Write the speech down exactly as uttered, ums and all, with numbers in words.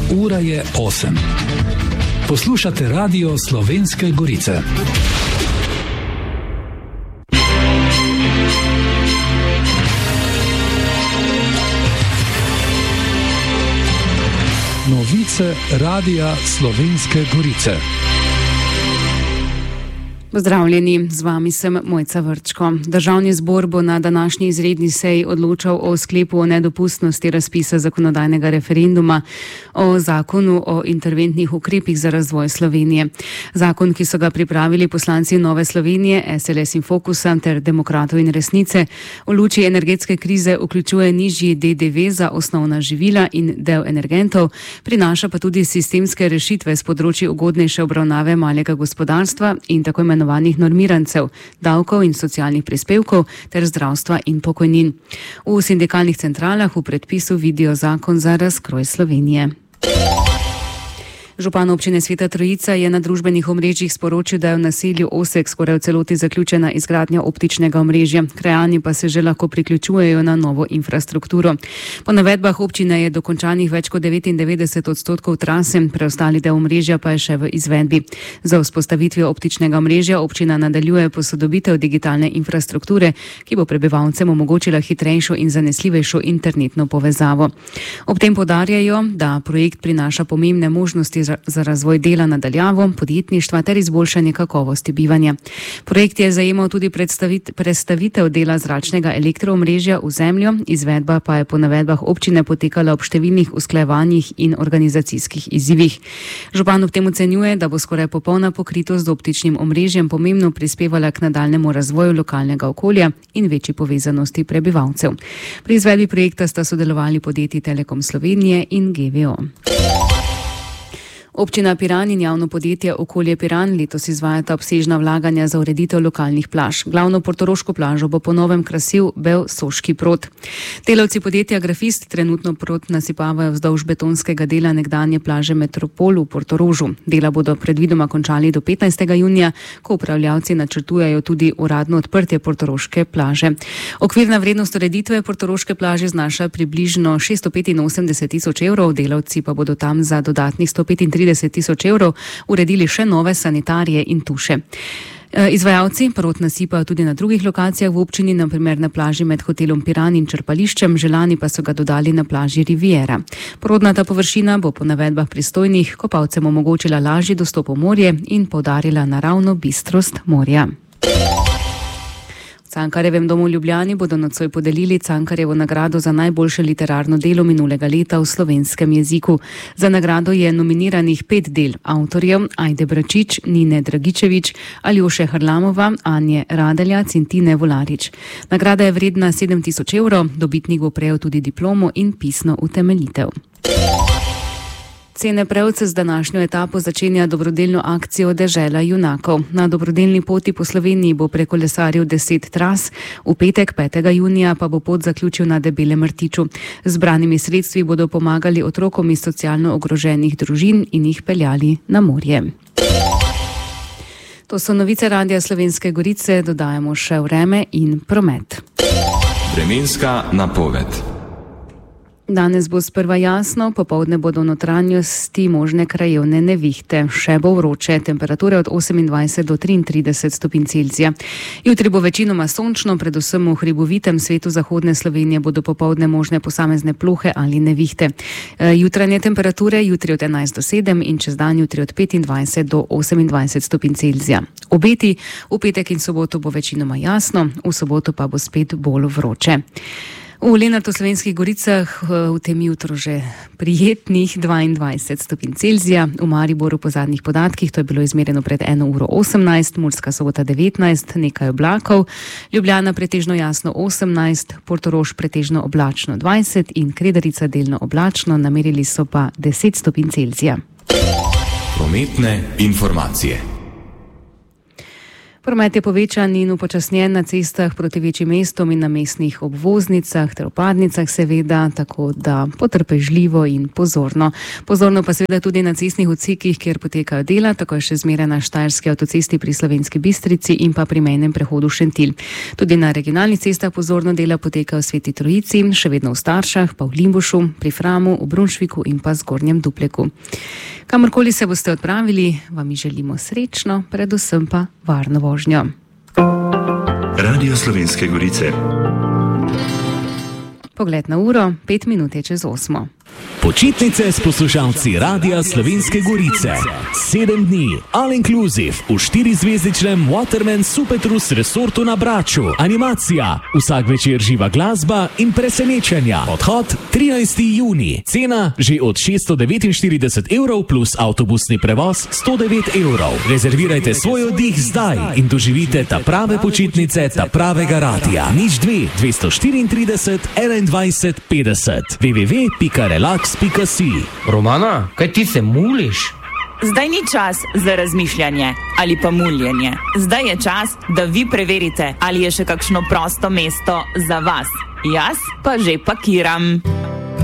Ura je osem. Poslušate Radio Slovenske Gorice. Novice Radia Slovenske Gorice. Pozdravljeni, z vami sem Mojca Vrčko. Državni zbor bo na današnji izredni seji odločal o sklepu o nedopustnosti razpisa zakonodajnega referenduma o zakonu o interventnih ukrepih za razvoj Slovenije. Zakon, ki so ga pripravili poslanci Nove Slovenije, S L S in Fokusa ter Demokratov in Resnice, v luči energetske krize vključuje nižji D D V za osnovna živila in del energentov, prinaša pa tudi sistemske rešitve s področji ugodnejše obravnave malega gospodarstva in tako imenovanih normirancev, davkov in socialnih prispevkov ter zdravstva in pokojnin. V sindikalnih centralah v predpisu vidijo zakon za razkroj Slovenije. Župan občine Sveta Trojica je na družbenih omrežjih sporočil, da je v naselju Osek skoraj v celoti zaključena izgradnja optičnega omrežja. Krajani pa se že lahko priključujejo na novo infrastrukturo. Po navedbah občine je dokončanih več kot devetindevetdeset odstotkov trase, preostali del omrežja pa je še v izvedbi. Za vzpostavitvijo optičnega omrežja občina nadaljuje posodobitev digitalne infrastrukture, ki bo prebivalcem omogočila hitrejšo in zanesljivejšo internetno povezavo. Ob tem poudarjajo, da projekt prinaša pomembne možnosti za razvoj dela na daljavo, podjetništva ter izboljšanje kakovosti bivanja. Projekt je zajemal tudi prestavitev dela zračnega elektroomrežja v zemljo, izvedba pa je po navedbah občine potekala ob številnih usklajevanjih in organizacijskih izzivih. Župan ob tem ocenjuje, da bo skoraj popolna pokritost z optičnim omrežjem pomembno prispevala k nadaljnemu razvoju lokalnega okolja in večji povezanosti prebivalcev. Pri izvedbi projekta sta sodelovali podjetji Telekom Slovenije in G V O. Občina Piran in javno podjetje Okolje Piran letos izvajata obsežna vlaganja za ureditev lokalnih plaž. Glavno portoroško plažo bo po novem krasil bel soški prod. Delavci podjetja Grafist trenutno prod nasipavajo vzdolž betonskega dela nekdanje plaže Metropol v Portorožu. Dela bodo predvidoma končali do petnajstega junija, ko upravljavci načrtujejo tudi uradno odprtje portoroške plaže. Okvirna vrednost ureditve portoroške plaže znaša približno šeststo petinosemdeset tisoč evrov, delavci pa bodo tam za dodatnih sto petintrideset tisoč evrov uredili še nove sanitarije in tuše. Izvajalci prod nasipajo tudi na drugih lokacijah v občini, na primer na plaži med hotelom Piran in črpališčem, želani pa so ga dodali na plaži Riviera. Prodnata površina bo po navedbah pristojnih kopalcem omogočila lažji dostop v morje in poudarila naravno bistrost morja. V Cankarjevem domu v Ljubljani bodo nocoj podelili Cankarjevo nagrado za najboljše literarno delo minulega leta v slovenskem jeziku. Za nagrado je nominiranih pet del avtorjev: Ajde Bračič, Nine Dragičevič, Aljoše Harlamova, Anje Radeljac in Tine Volarič. Nagrada je vredna sedem tisoč evrov, dobitnik bo prejel tudi diplomo in pisno utemeljitev. Cene prevce z današnjo etapo začenja dobrodelno akcijo Dežela junakov. Na dobrodelni poti po Sloveniji bo prekolesaril deset tras, v petek petega junija pa bo pot zaključil na Debelem Rtiču. Z zbranimi sredstvi bodo pomagali otrokom iz socialno ogroženih družin in jih peljali na morje. To so novice Radia Slovenske Gorice, dodajamo še vreme in promet. Vremenska napoved. Danes bo sprva jasno, popoldne bodo v notranjosti možne krajevne nevihte. Še bo vroče, temperature od osemindvajset do triintrideset stopinj Celzija. Jutri bo večinoma sončno, predvsem v hribovitem svetu zahodne Slovenije bodo popoldne možne posamezne plohe ali nevihte. Jutranje temperature jutri od enajst do sedem in čez dan jutri od petindvajset do osemindvajset stopinj Celzija. Obeti v petek in soboto bo večinoma jasno, v soboto pa bo spet bolj vroče. V Lenartu-Slovenskih Goricah v tem jutru že prijetnih dvaindvajset stopinj Celzija, v Mariboru po zadnjih podatkih, to je bilo izmerjeno pred eno uro osemnajst, Murska Sobota devetnajst, nekaj oblakov, Ljubljana pretežno jasno osemnajst, Portorož pretežno oblačno dvajset in Kredarica delno oblačno, namerili so pa deset stopinj Celzija. Prometne informacije. Promet je povečan in upočasnjen na cestah proti večjim mestom in na mestnih obvoznicah ter vpadnicah seveda, tako da potrpežljivo in pozorno. Pozorno pa seveda tudi na cestnih odsekih, kjer potekajo dela, tako je še zmeraj na Štajerski avtocesti pri Slovenski Bistrici in pa pri mejnem prehodu Šentilj. Tudi na regionalnih cestah pozorno dela potekajo v Sveti Trojici, še vedno v Staršah, pa v Limbušu, pri Framu, v Brunšviku in pa Zgornjem Dupleku. Kamorkoli se boste odpravili, vam želimo srečno, predvsem pa varno vožnjo. Radio Slovenske Gorice. Pogled na uro, pet minut je čez osmo. Počitnice s poslušalci Radia Slovenske Gorice. Sedem dni, all inclusive, v štirizvezdičnem Waterman Supertrus resortu na Braču. Animacija, vsak večer živa glasba in presenečenja. Odhod trinajstega junija. Cena že od šeststo devetinštirideset evrov plus avtobusni prevoz sto devet evrov. Rezervirajte svoj oddih zdaj in doživite ta prave počitnice, ta pravega radia. Nič dve, dvesto štiriintrideset, enaindvajset, petdeset. w w w pika relax pika si. Romana, kaj ti se muliš? Zdaj ni čas za razmišljanje ali pa muljenje. Zdaj je čas, da vi preverite, ali je še kakšno prosto mesto za vas. Jaz pa že pakiram.